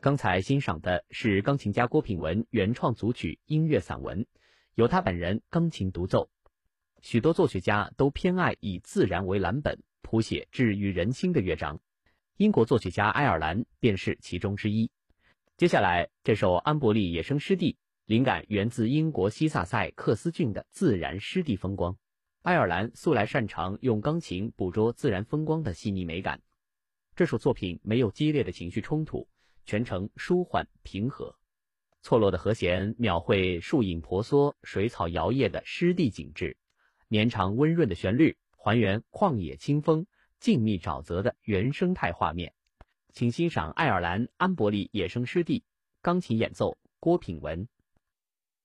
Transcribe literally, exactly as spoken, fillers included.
刚才欣赏的是钢琴家郭品文原创组曲音乐散文，由他本人钢琴独奏。许多作曲家都偏爱以自然为蓝本，谱写治愈人心的乐章。英国作曲家爱尔兰便是其中之一。接下来这首安伯利野生湿地，灵感源自英国西萨塞克斯郡的自然湿地风光。爱尔兰素来擅长用钢琴捕捉自然风光的细腻美感。这首作品没有激烈的情绪冲突，全程舒缓平和。错落的和弦描绘树影婆娑、水草摇曳的湿地景致，绵长温润的旋律还原旷野清风、静谧沼泽的原生态画面。请欣赏爱尔兰安伯利野生湿地，钢琴演奏郭品文。